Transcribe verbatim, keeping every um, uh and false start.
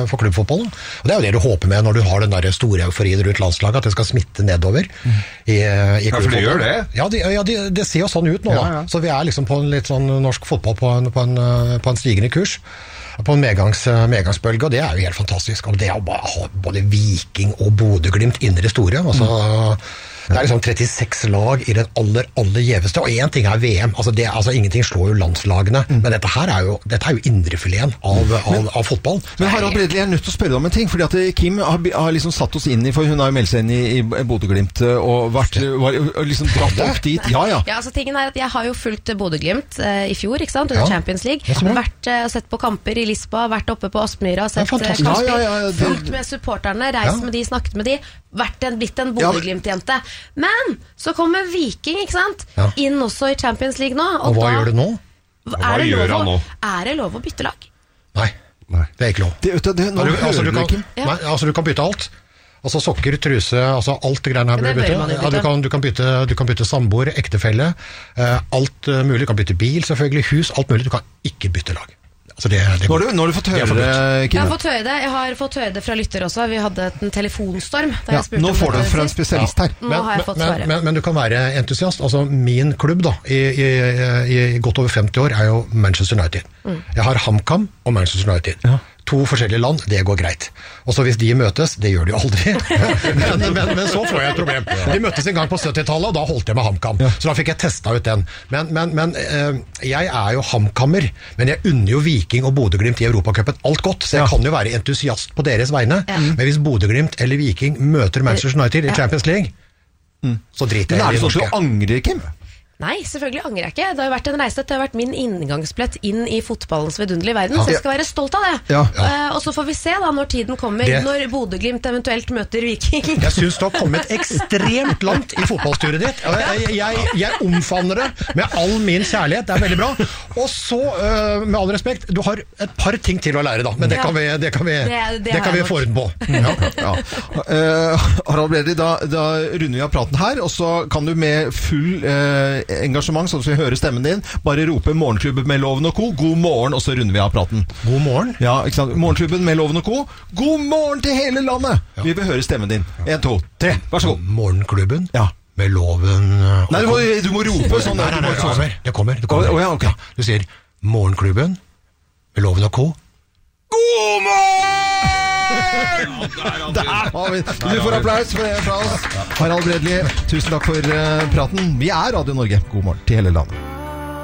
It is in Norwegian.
for klubbfotballen. Og det er jo det du håper med når du har den der store euforien rundt landslaget, at det skal smitte nedover mm. i, i klubbfotballen. Ja, for det gjør det? Ja, det ja, de, de ser jo sånn ut nå, ja, ja. Så vi er liksom på en litt sånn norsk fotball på en, på en, på en stigende kurs. På en medgangs, medgangsbølge, og det er jo helt fantastisk. Og det er jo bare å ha både Viking og Bodø-Glimt inn i det store. Altså, mm. Det er liksom trettiseks lag i den aller, aller gjeveste, og én ting er V M, altså, det, altså ingenting slår jo landslagene, mm. men dette her er jo, dette er jo indrefileten av, av, av fotball. Men Harald Bredli, jeg er nødt til å spørre deg om en ting, fordi at Kim har, har liksom satt oss inn i, for hun har jo meldt seg inn i, i Bodø-Glimt, og vært, var, liksom dratt opp dit. Ja, ja. Ja, altså tingen er at jeg har jo fulgt Bodø-Glimt eh, i fjor, ikke sant, under ja. Champions League. Vært og eh, sett på kamper i Lisboa, vært oppe på Aspmyra, sett kamper, ja, ja, ja, det... fulgt med supporterne, reist ja. Med de, snakket med de, vært en, blitt en Bodø-Glimt-jente. Men så kommer Viking, ikke sant? Ja. Inn også i Champions League nå. Og, og hva da, gjør du nå? Hva er det gjør han nå? Er det lov å bytte lag? Nei, nei. Det er ikke lov. Det, det, det, du, altså, du kan, ja. nei, altså, du kan bytte alt. Altså sokker, truse, altså alt det greiene her bør bytte. bytte. Ja, du, kan, du, kan bytte du kan bytte samboer, ektefelle, uh, alt uh, mulig. Du kan bytte bil, selvfølgelig, hus, alt mulig. Du kan ikke bytte lag. Altså det, det nå, har du, nå har du fått høre det, Kim. Jeg har fått høre det, jeg har fått høre det fra lytter også. Vi hadde en telefonstorm ja, nå får du det fra en spesialist her ja. Nå har jeg fått men, men, men, men du kan være entusiast. Altså min klubb da i, i, i, i godt over femti år er jo Manchester United. mm. Jeg har HamKam og Manchester United ja. To forskjellige land, det går greit. Og så hvis de møtes, det gjør de jo aldri. men, men, men så får jeg et problem. De møttes en gang på syttitallet, og da holdt jeg med HamKam. Ja. Så da fikk jeg testet ut den. Men, men, men eh, jeg er jo HamKammer, men jeg unner jo Viking og Bodø-Glimt i Europacupen alt godt, så jeg ja. Kan jo være entusiast på deres vegne. Ja. Men hvis Bodø-Glimt eller Viking møter Manchester United i Champions League, mm. så driter jeg i det norske. Men er det sånn at du angrer, Kim? Nei, selvfølgelig angrer jeg ikke. Det har jo vært en reise, det har vært min inngangsplett inn i fotballens vidunderlige verden, ja. Så jeg skal være stolt av det. Ja. Ja. Uh, og så får vi se da når tiden kommer, det... når Bodø-Glimt eventuelt møter Viking. Jeg synes du har kommet ekstremt langt i fotballstyret ditt. Jeg, jeg, jeg omfavner det med all min kjærlighet, det er veldig bra. Og så, uh, med all respekt, du har et par ting til å lære da, men det kan vi, det kan vi, det, det det kan vi få orden på. Ja. Ja. Uh, Harald Bredli, da, da runder vi av praten her, og så kan du med full... Uh, engasjement, sånn at vi hører stemmen din. Bare rope Morgenklubben med Loven og Co. God morgen, og så runder vi av praten. God morgen? Ja, ikke sant? Morgenklubben med Loven og Co. God morgen til hele landet! Ja. Vi vil høre stemmen din. En, to, tre, vær så god. Morgenklubben? Ja. Med Loven og Nei, du må, du må rope sånn. Nei, nei, nei, det kommer. Det kommer. Det kommer. Oh, ja, okay. Ja, du sier Morgenklubben med Loven og Co. God morgen! Der har vi. Du får applaus for det fra oss. Harald Bredli, tusen takk for uh, praten. Vi er Radio Norge. God morgen til hele landet.